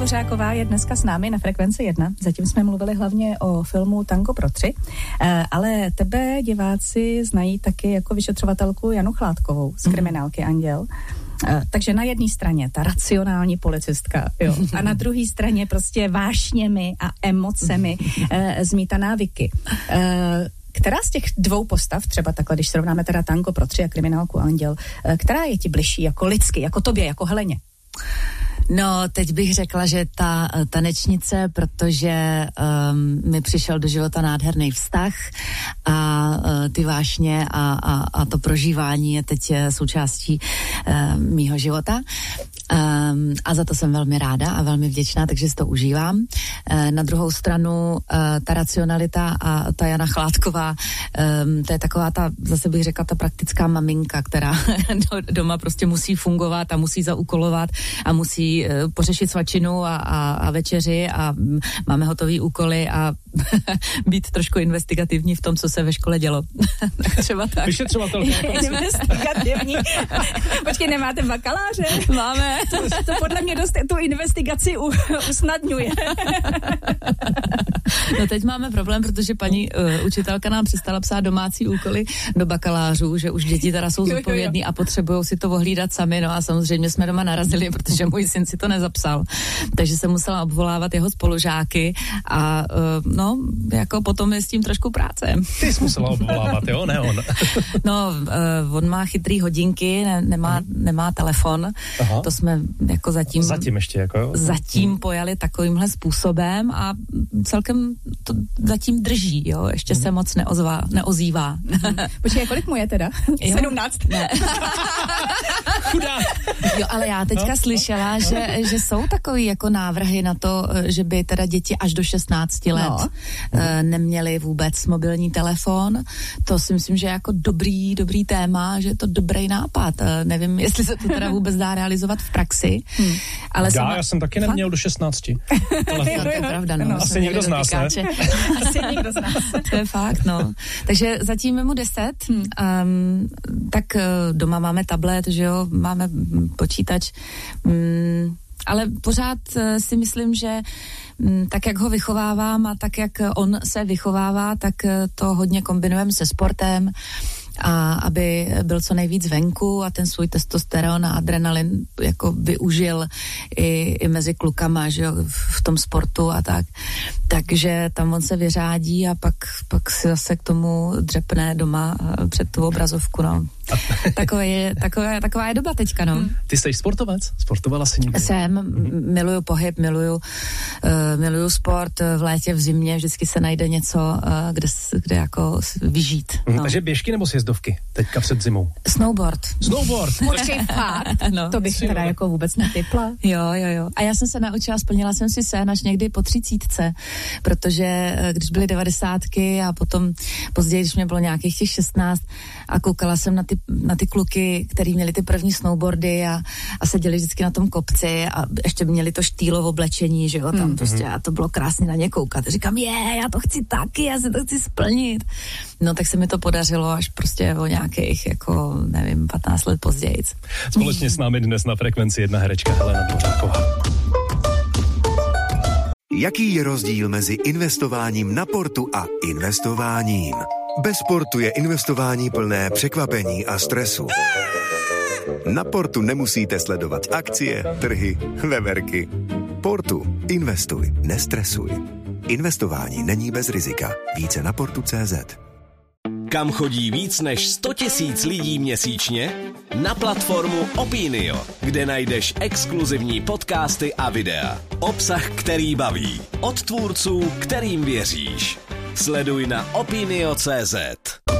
Dvořáková je dneska s námi na Frekvenci 1. Zatím jsme mluvili hlavně o filmu Tango pro 3, ale tebe diváci znají taky jako vyšetřovatelku Janu Chládkovou z kriminálky Anděl. Takže na jedné straně ta racionální policistka, jo, a na druhé straně prostě vášněmi a emocemi zmítaná Vicky. Která z těch dvou postav, třeba takhle, když srovnáme teda Tango pro 3 a kriminálku Anděl, která je ti bližší jako lidsky, jako tobě, jako Heleně? No, teď bych řekla, že ta tanečnice, protože mi přišel do života nádherný vztah a ty vášně a to prožívání je teď součástí mýho života. A za to jsem velmi ráda a velmi vděčná, takže si to užívám. Na druhou stranu ta racionalita a ta Jana Chládková, to je taková ta, zase bych řekla, ta praktická maminka, která doma prostě musí fungovat a musí zaúkolovat a musí pořešit svačinu a večeři a máme hotový úkoly a být trošku investigativní v tom, co se ve škole dělo. Třeba tak. Vyšetřovatelka. Investigativní. Počkej, nemáte bakaláře? Máme. To podle mě dost tu investigaci usnadňuje. No teď máme problém, protože paní učitelka nám přestala psát domácí úkoly do bakalářů, že už děti teda jsou zodpovědní a potřebují si to ohlídat sami, no a samozřejmě jsme doma narazili, protože můj syn si to nezapsal, takže jsem musela obvolávat jeho spolužáky a no, jako potom je s tím trošku práce. Ty jsi musela obvolávat, jo, ne on? No, on má chytrý hodinky, nemá telefon. Aha. To jsme jako zatím ještě jako jo? Zatím pojali takovýmhle způsobem a celkem to zatím drží, jo, ještě se moc neozývá. Počkej, kolik mu je teda? 17? Ne. Chudá. Jo, ale já teďka slyšela, že jsou takový jako návrhy na to, že by teda děti až do 16 let neměly vůbec mobilní telefon. To si myslím, že je jako dobrý téma, že je to dobrý nápad. Nevím, jestli se to teda vůbec dá realizovat v praxi. Ale já jsem taky neměl do 16. To je pravda, no. Asi někdo z nás, ne? Asi někdo z nás. To je fakt, no. Takže zatím je mu 10, tak doma máme tablet, že jo, máme počítač, ale pořád si myslím, že tak, jak ho vychovávám a tak, jak on se vychovává, tak to hodně kombinujeme se sportem a aby byl co nejvíc venku a ten svůj testosteron a adrenalin jako využil i mezi klukama, že jo, v tom sportu a tak. Takže tam on se vyřádí a pak si zase k tomu dřepne doma před tu obrazovku, no. Taková je doba teďka, no. Ty jsi sportovec? Sportovala jsi někdy? Miluju pohyb, miluju sport, v létě, v zimě, vždycky se najde něco, kde jako vyžít. No. Takže běžky nebo sjezdovky teďka před zimou? Snowboard. Počkej, fakt? No. To bych teda jako vůbec netypla. Jo. A já jsem se naučila, splnila jsem si sen až někdy po 30, protože když byly 90 a potom později, když mě bylo nějakých těch 16 a koukala jsem na ty kluky, který měli ty první snowboardy a seděli vždycky na tom kopci a ještě měli to štýlovo oblečení, že jo, tam prostě a to bylo krásně na ně koukat. Říkám, já to chci taky, já si to chci splnit. No tak se mi to podařilo až prostě o nějakých, jako, nevím, 15 let později. Společně s námi dnes na Frekvenci 1 herečka Helena Dvořáková. Jaký je rozdíl mezi investováním na portu a investováním? Bez portu je investování plné překvapení a stresu. Na portu nemusíte sledovat akcie, trhy, veverky. Portu. Investuj, nestresuj. Investování není bez rizika. Více na portu.cz. Kam chodí víc než 100 000 lidí měsíčně? Na platformu Opinio, kde najdeš exkluzivní podcasty a videa. Obsah, který baví. Od tvůrců, kterým věříš. Sleduj na opinio.cz.